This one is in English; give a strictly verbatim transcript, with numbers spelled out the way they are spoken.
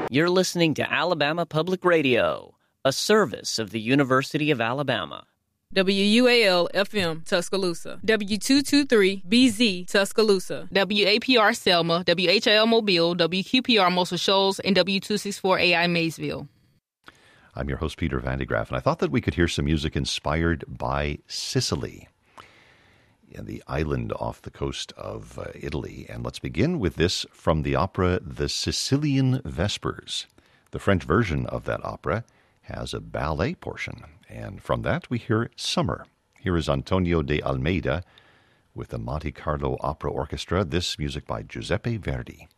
You're listening to Alabama Public Radio, a service of the University of Alabama. W U A L F M Tuscaloosa, W two twenty-three B Z Tuscaloosa, W A P R Selma, W H L Mobile, W Q P R Muscle Shoals, and W two sixty-four A I Maysville. I'm your host, Peter Vandegraff, and I thought that we could hear some music inspired by Sicily, the island off the coast of uh, Italy. And let's begin with this from the opera The Sicilian Vespers. The French version of that opera has a ballet portion, and from that we hear Summer. Here is Antonio de Almeida with the Monte Carlo Opera Orchestra, this music by Giuseppe Verdi.